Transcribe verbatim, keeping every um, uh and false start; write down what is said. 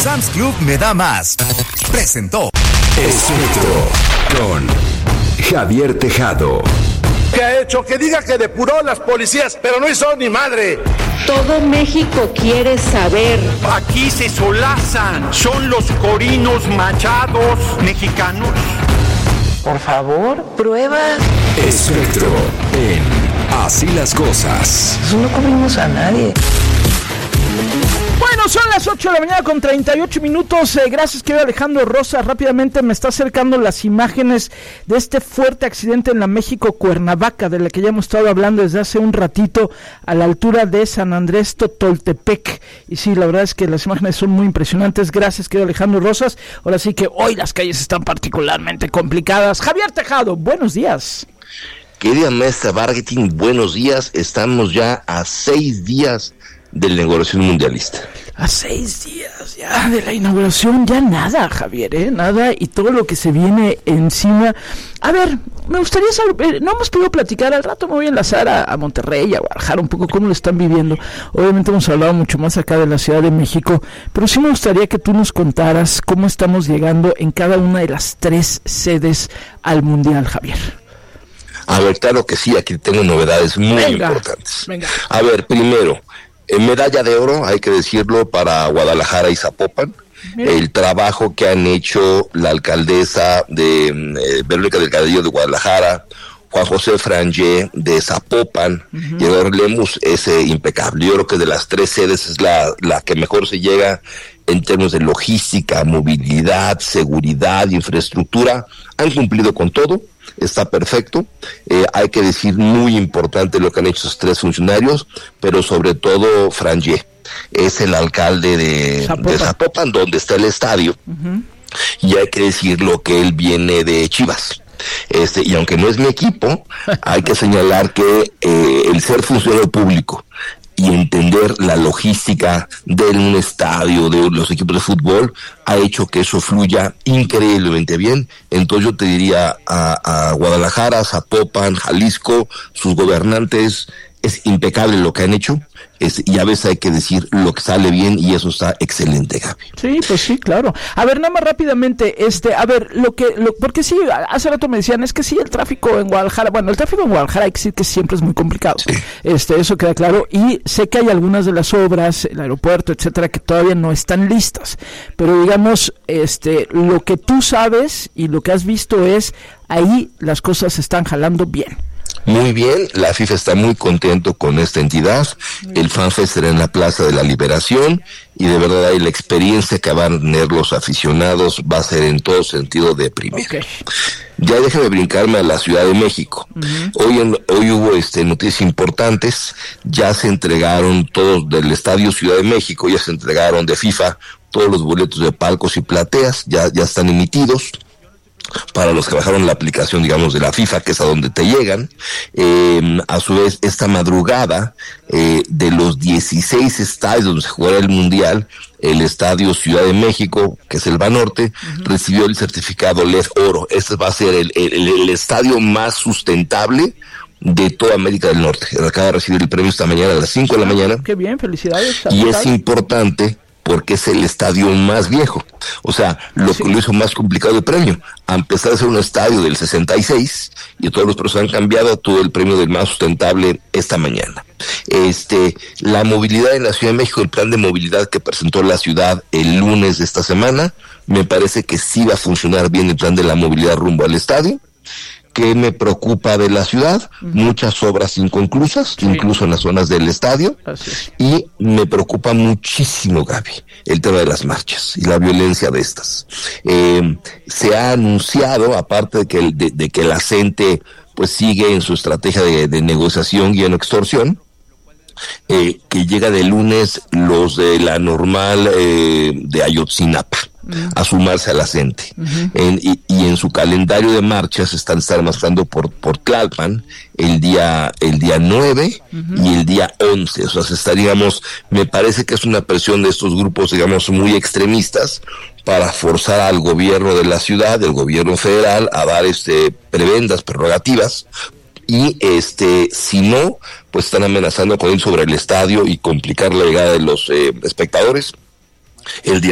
Sam's Club me da más. Presentó Espectro con Javier Tejado. ¿Qué ha hecho? Que diga que depuró las policías, pero no hizo ni madre. Todo México quiere saber. Aquí se solazan, son los corinos machados mexicanos. Por favor, prueba. Espectro en Así las Cosas. No cubrimos a nadie. Bueno, son las ocho de la mañana con treinta y ocho minutos. Eh, gracias, querido Alejandro Rosa. Rápidamente me está acercando las imágenes de este fuerte accidente en la México-Cuernavaca, de la que ya hemos estado hablando desde hace un ratito, a la altura de San Andrés Totoltepec. Y sí, la verdad es que las imágenes son muy impresionantes. Gracias, querido Alejandro Rosas. Ahora sí que hoy las calles están particularmente complicadas. Javier Tejado, buenos días. Querida maestra Bargetin, buenos días. Estamos ya a seis días de la inauguración mundialista. A seis días ya de la inauguración, ya nada, Javier, ¿eh? Nada, y todo lo que se viene encima. A ver, me gustaría saber, no hemos podido platicar, al rato me voy a enlazar a, a Monterrey, a Guadalajara, un poco cómo lo están viviendo. Obviamente hemos hablado mucho más acá de la Ciudad de México, pero sí me gustaría que tú nos contaras cómo estamos llegando en cada una de las tres sedes al Mundial, Javier. A ver, claro que sí, aquí tengo novedades muy venga, importantes. Venga. A ver, primero, en medalla de oro, hay que decirlo, para Guadalajara y Zapopan. Mira. El trabajo que han hecho la alcaldesa de eh, Verónica Delgadillo de Guadalajara, Juan José Frangé de Zapopan, uh-huh. y Eduardo Lemus es eh, impecable. Yo creo que de las tres sedes es la, la que mejor se llega en términos de logística, movilidad, seguridad, infraestructura. Han cumplido con todo. Está perfecto. Eh, hay que decir muy importante lo que han hecho esos tres funcionarios, pero sobre todo Frangé es el alcalde de Zapopan, de Zapopan donde está el estadio, uh-huh. y hay que decir lo que él viene de Chivas. Este, y aunque no es mi equipo, hay que señalar que eh, el ser funcionario público y entender la logística de un estadio, de los equipos de fútbol, ha hecho que eso fluya increíblemente bien. Entonces yo te diría a, a Guadalajara, Zapopan, Jalisco, sus gobernantes, es impecable lo que han hecho, es, y a veces hay que decir lo que sale bien, y eso está excelente, Gaby. Sí, pues sí, claro. A ver, nada más rápidamente, este, a ver, lo que, lo, porque sí, hace rato me decían, es que sí, el tráfico en Guadalajara, bueno, el tráfico en Guadalajara hay que decir que siempre es muy complicado, sí. este, eso queda claro, y sé que hay algunas de las obras, el aeropuerto, etcétera, que todavía no están listas, pero digamos, este, lo que tú sabes y lo que has visto es, ahí las cosas se están jalando bien. Muy bien, la FIFA está muy contento con esta entidad. El FanFest será en la Plaza de la Liberación, y de verdad ahí la experiencia que van a tener los aficionados va a ser en todo sentido de primera. Okay. Ya déjame brincarme a la Ciudad de México. Uh-huh. Hoy en, hoy hubo este noticias importantes. Ya se entregaron todos del Estadio Ciudad de México, ya se entregaron de FIFA todos los boletos de palcos y plateas, ya, ya están emitidos. Para los que bajaron la aplicación, digamos, de la FIFA, que es a donde te llegan. Eh, a su vez, esta madrugada, eh, de los dieciséis estadios donde se jugará el Mundial, el Estadio Ciudad de México, que es el Banorte, uh-huh. recibió el certificado L E D Oro. Este va a ser el, el, el estadio más sustentable de toda América del Norte. Acaba de recibir el premio esta mañana a las cinco de la mañana. Qué bien, felicidades. Y es importante porque es el estadio más viejo. O sea, lo sí. que lo hizo más complicado el premio. A empezar de ser un estadio del sesenta y seis, y todos los procesos han cambiado, tuvo el premio del más sustentable esta mañana. Este, la movilidad en la Ciudad de México, el plan de movilidad que presentó la ciudad el lunes de esta semana, me parece que sí va a funcionar bien el plan de la movilidad rumbo al estadio. ¿Qué me preocupa de la ciudad? Uh-huh. Muchas obras inconclusas, sí. incluso en las zonas del estadio. Así es. Y me preocupa muchísimo, Gaby, el tema de las marchas y la violencia de estas. Eh, se ha anunciado, aparte de que, de, de que la gente pues sigue en su estrategia de, de negociación y en extorsión, eh, que llega de lunes los de la normal eh, de Ayotzinapa uh-huh. a sumarse a la gente. Uh-huh. En, y, y en su calendario de marchas están estar marchando por, por Tlalpan el día, el día nueve uh-huh. y el día once. O sea, se estaríamos, me parece que es una presión de estos grupos, digamos, muy extremistas, para forzar al gobierno de la ciudad, del gobierno federal, a dar este prebendas, prerrogativas. Y este, si no, pues están amenazando con ir sobre el estadio y complicar la llegada de los eh, espectadores. El día